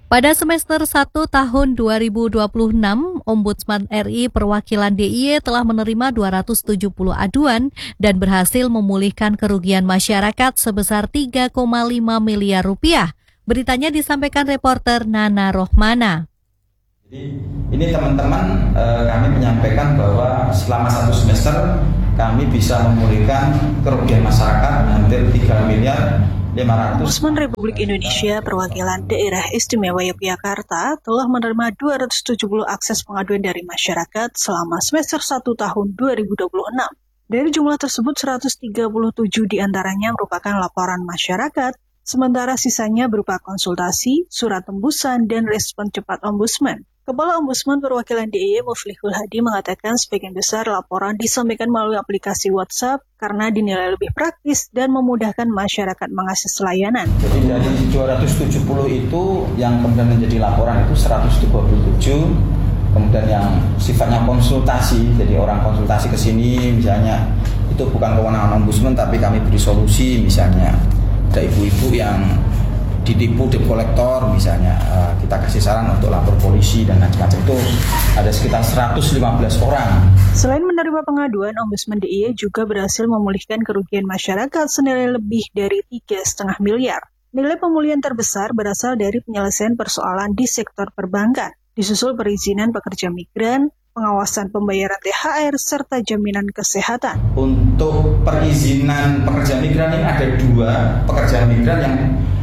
Pada semester 1 tahun 2026, Ombudsman RI perwakilan DIY telah menerima 270 aduan dan berhasil memulihkan kerugian masyarakat sebesar 3,5 miliar rupiah. Beritanya disampaikan reporter Nana Rohmana. Jadi ini teman-teman kami menyampaikan bahwa selama 1 semester kami bisa memulihkan kerugian masyarakat hampir 3 miliar 500. Ombudsman Republik Indonesia perwakilan Daerah Istimewa Yogyakarta telah menerima 270 akses pengaduan dari masyarakat selama semester 1 tahun 2026. Dari jumlah tersebut 137 diantaranya merupakan laporan masyarakat, sementara sisanya berupa konsultasi, surat tembusan, dan respon cepat Ombudsman. Kepala Ombudsman perwakilan DIY Muflihul Hadi mengatakan sebagian besar laporan disampaikan melalui aplikasi WhatsApp karena dinilai lebih praktis dan memudahkan masyarakat mengakses layanan. Jadi dari 270 itu yang kemudian menjadi laporan itu 127, kemudian yang sifatnya konsultasi, jadi orang konsultasi ke sini misalnya itu bukan kewenangan Ombudsman tapi kami beri solusi, misalnya ada ibu-ibu yang ditipu debt kolektor misalnya, kita kasih saran untuk lapor polisi dan macam-macam, itu ada sekitar 115 orang. Selain menerima pengaduan, Ombudsman DIY juga berhasil memulihkan kerugian masyarakat senilai lebih dari 3,5 miliar. Nilai pemulihan terbesar berasal dari penyelesaian persoalan di sektor perbankan, disusul perizinan pekerja migran, pengawasan pembayaran THR, serta jaminan kesehatan. Untuk perizinan pekerja migran ini ada 2 pekerja migran yang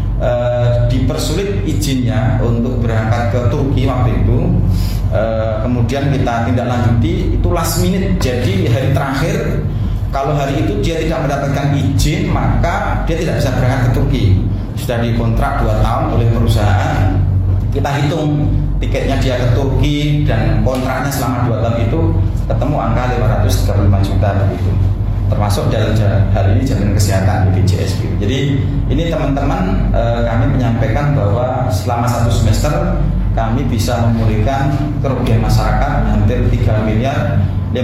dipersulit izinnya untuk berangkat ke Turki waktu itu, kemudian kita tindak lanjuti itu last minute, jadi hari terakhir kalau hari itu dia tidak mendapatkan izin maka dia tidak bisa berangkat ke Turki. Sudah dikontrak 2 tahun oleh perusahaan, kita hitung tiketnya dia ke Turki dan kontraknya selama 2 tahun itu ketemu angka 535 juta begitu, termasuk dalam hal ini jaminan kesehatan BPJS. Jadi ini teman-teman kami menyampaikan bahwa selama 1 semester kami bisa memulihkan kerugian masyarakat hampir 3 miliar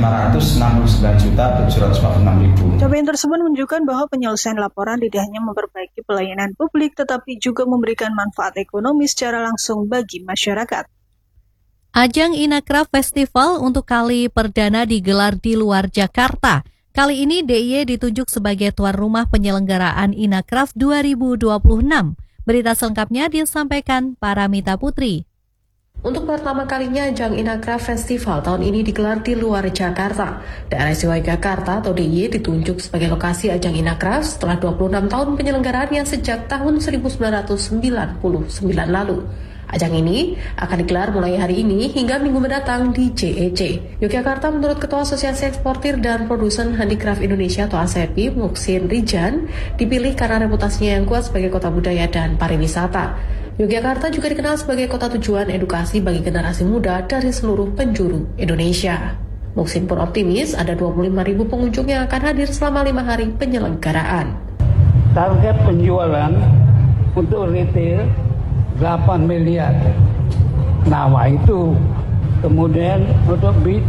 569 juta 746 ribu. Capaian tersebut menunjukkan bahwa penyelesaian laporan tidak hanya memperbaiki pelayanan publik tetapi juga memberikan manfaat ekonomi secara langsung bagi masyarakat. Ajang Inacraft Festival untuk kali perdana digelar di luar Jakarta. Kali ini DIY ditunjuk sebagai tuan rumah penyelenggaraan Inacraft 2026. Berita selengkapnya disampaikan Paramita Putri. Untuk pertama kalinya ajang Inacraft Festival tahun ini digelar di luar Jakarta. Daerah Istimewa Yogyakarta atau DIY ditunjuk sebagai lokasi ajang Inacraft setelah 26 tahun penyelenggaraannya sejak tahun 1999 lalu. Ajang ini akan digelar mulai hari ini hingga minggu mendatang di JEC. Yogyakarta menurut Ketua Asosiasi Eksportir dan Produsen Handicraft Indonesia atau ASEPI, Muksin Rijan, dipilih karena reputasinya yang kuat sebagai kota budaya dan pariwisata. Yogyakarta juga dikenal sebagai kota tujuan edukasi bagi generasi muda dari seluruh penjuru Indonesia. Muksin pun optimis ada 25.000 pengunjung yang akan hadir selama 5 hari penyelenggaraan. Target penjualan untuk retail 8 miliar. Nah, itu kemudian untuk bid,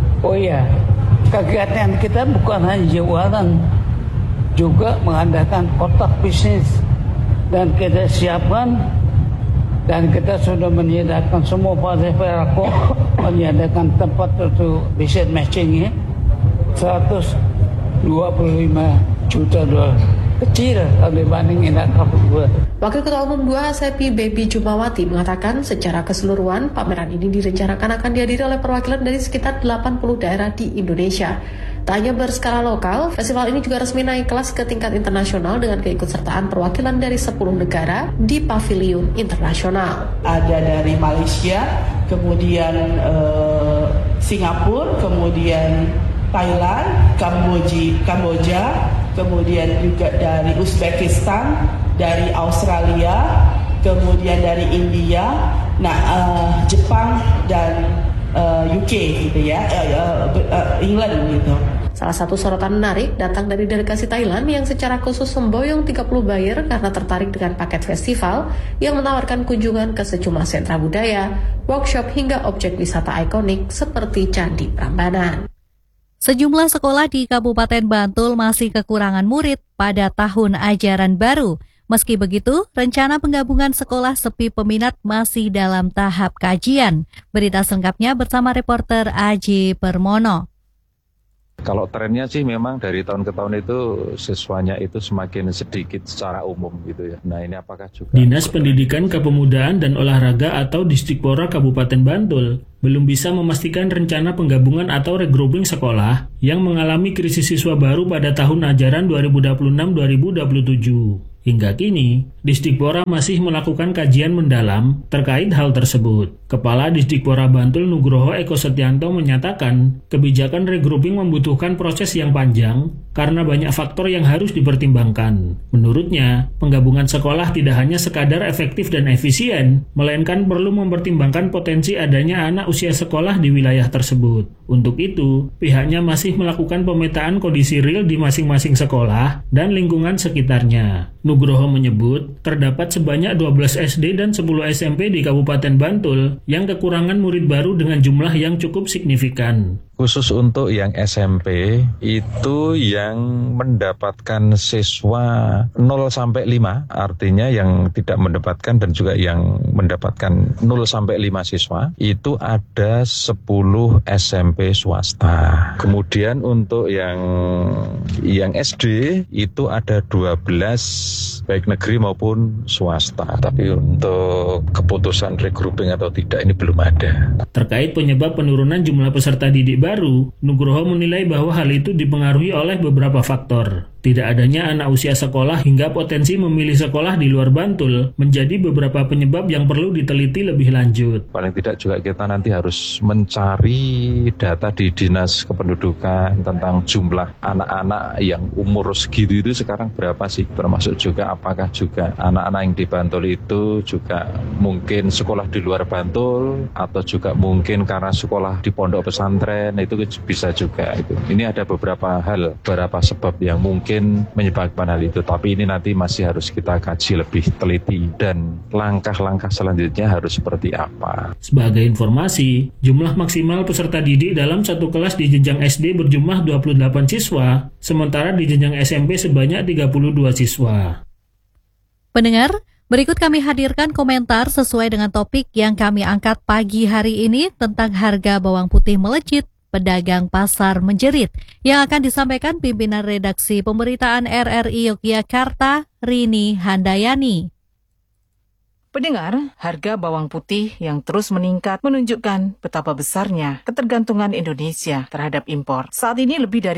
kegiatan kita bukan hanya jualan, juga mengadakan kotak bisnis, dan kita siapkan dan kita sudah menyediakan semua partai perako menyediakan tempat untuk bisnis matching 125 juta dolar. Kecil kalau dibanding Inacraft 2. Wakil Ketua Umum 2 ASEPI Baby Jumawati mengatakan secara keseluruhan pameran ini direncanakan akan dihadiri oleh perwakilan dari sekitar 80 daerah di Indonesia. Tak hanya berskala lokal, festival ini juga resmi naik kelas ke tingkat internasional dengan keikutsertaan perwakilan dari 10 negara di pavilion internasional. Ada dari Malaysia, kemudian Singapura, kemudian Thailand, Kamboja, kemudian juga dari Uzbekistan, dari Australia, kemudian dari India, Jepang dan UK gitu ya, England gitu. Salah satu sorotan menarik datang dari delegasi Thailand yang secara khusus memboyong 30 buyer karena tertarik dengan paket festival yang menawarkan kunjungan ke sejumlah sentra budaya, workshop hingga objek wisata ikonik seperti Candi Prambanan. Sejumlah sekolah di Kabupaten Bantul masih kekurangan murid pada tahun ajaran baru. Meski begitu, rencana penggabungan sekolah sepi peminat masih dalam tahap kajian. Berita selengkapnya bersama reporter Aji Permono. Kalau trennya sih memang dari tahun ke tahun itu siswanya itu semakin sedikit secara umum gitu ya. Nah ini apakah juga Dinas Pendidikan Kepemudaan dan Olahraga atau Distipora Kabupaten Bantul belum bisa memastikan rencana penggabungan atau regrouping sekolah yang mengalami krisis siswa baru pada tahun ajaran 2026-2027. Hingga kini, Distipora masih melakukan kajian mendalam terkait hal tersebut. Kepala Distipora Bantul Nugroho Eko Setianto menyatakan, kebijakan regrouping membutuhkan proses yang panjang karena banyak faktor yang harus dipertimbangkan. Menurutnya, penggabungan sekolah tidak hanya sekadar efektif dan efisien, melainkan perlu mempertimbangkan potensi adanya anak usia sekolah di wilayah tersebut. Untuk itu, pihaknya masih melakukan pemetaan kondisi real di masing-masing sekolah dan lingkungan sekitarnya. Nugroho menyebut, terdapat sebanyak 12 SD dan 10 SMP di Kabupaten Bantul yang kekurangan murid baru dengan jumlah yang cukup signifikan. Khusus untuk yang SMP itu yang mendapatkan siswa 0-5, artinya yang tidak mendapatkan dan juga yang mendapatkan 0-5 siswa, itu ada 10 SMP swasta. Kemudian untuk yang SD itu ada 12 baik negeri maupun swasta. Tapi untuk keputusan regrouping atau tidak ini belum ada. Terkait penyebab penurunan jumlah peserta didik baru, Nugroho menilai bahwa hal itu dipengaruhi oleh beberapa faktor. Tidak adanya anak usia sekolah hingga potensi memilih sekolah di luar Bantul menjadi beberapa penyebab yang perlu diteliti lebih lanjut. Paling tidak juga kita nanti harus mencari data di Dinas Kependudukan tentang jumlah anak-anak yang umur segitu itu sekarang berapa sih. Termasuk juga apakah juga anak-anak yang di Bantul itu juga mungkin sekolah di luar Bantul atau juga mungkin karena sekolah di pondok pesantren, itu bisa juga. Ini ada beberapa hal, beberapa sebab yang mungkin menyebabkan hal itu, tapi ini nanti masih harus kita kaji lebih teliti dan langkah-langkah selanjutnya harus seperti apa. Sebagai informasi, jumlah maksimal peserta didik dalam satu kelas di jenjang SD berjumlah 28 siswa, sementara di jenjang SMP sebanyak 32 siswa. Pendengar, berikut kami hadirkan komentar sesuai dengan topik yang kami angkat pagi hari ini tentang harga bawang putih melejit, pedagang pasar menjerit, yang akan disampaikan pimpinan redaksi pemberitaan RRI Yogyakarta, Rini Handayani. Pendengar, harga bawang putih yang terus meningkat menunjukkan betapa besarnya ketergantungan Indonesia terhadap impor. Saat ini lebih dari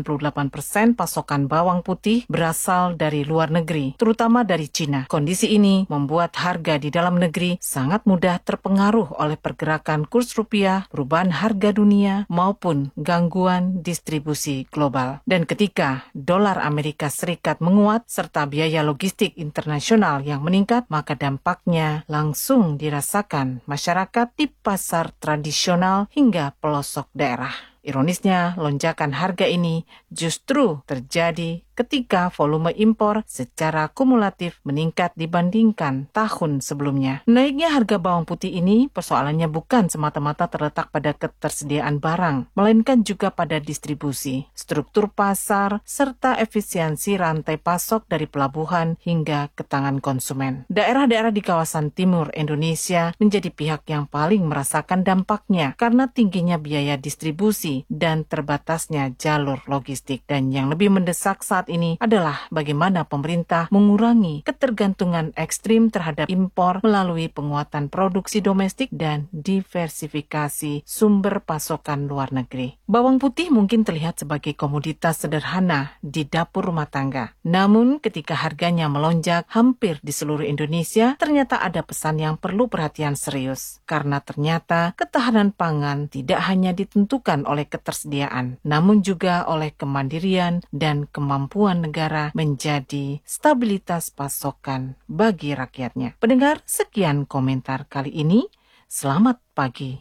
98% pasokan bawang putih berasal dari luar negeri, terutama dari Cina. Kondisi ini membuat harga di dalam negeri sangat mudah terpengaruh oleh pergerakan kurs rupiah, perubahan harga dunia, maupun gangguan distribusi global. Dan ketika dolar Amerika Serikat menguat serta biaya logistik internasional yang meningkat, maka dampak langsung dirasakan masyarakat di pasar tradisional hingga pelosok daerah. Ironisnya, lonjakan harga ini justru terjadi ketika volume impor secara kumulatif meningkat dibandingkan tahun sebelumnya. Naiknya harga bawang putih ini persoalannya bukan semata-mata terletak pada ketersediaan barang, melainkan juga pada distribusi, struktur pasar, serta efisiensi rantai pasok dari pelabuhan hingga ke tangan konsumen. Daerah-daerah di kawasan timur Indonesia menjadi pihak yang paling merasakan dampaknya karena tingginya biaya distribusi dan terbatasnya jalur logistik. Dan yang lebih mendesak saat ini adalah bagaimana pemerintah mengurangi ketergantungan ekstrim terhadap impor melalui penguatan produksi domestik dan diversifikasi sumber pasokan luar negeri. Bawang putih mungkin terlihat sebagai komoditas sederhana di dapur rumah tangga. Namun ketika harganya melonjak hampir di seluruh Indonesia, ternyata ada pesan yang perlu perhatian serius. Karena ternyata ketahanan pangan tidak hanya ditentukan oleh ketersediaan, namun juga oleh kemandirian dan kemampuan negara menjadi stabilitas pasokan bagi rakyatnya. Pendengar, sekian komentar kali ini. Selamat pagi.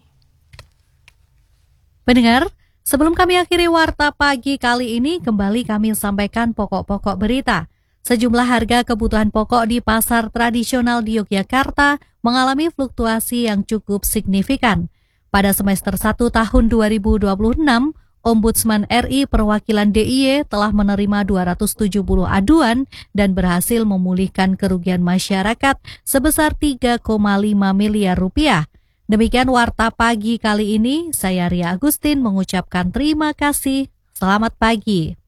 Pendengar, sebelum kami akhiri warta pagi kali ini, kembali kami sampaikan pokok-pokok berita. Sejumlah harga kebutuhan pokok di pasar tradisional di Yogyakarta mengalami fluktuasi yang cukup signifikan. Pada semester 1 tahun 2026, Ombudsman RI perwakilan DIY telah menerima 270 aduan dan berhasil memulihkan kerugian masyarakat sebesar 3,5 miliar rupiah. Demikian Warta Pagi kali ini, saya Ria Agustin mengucapkan terima kasih. Selamat pagi.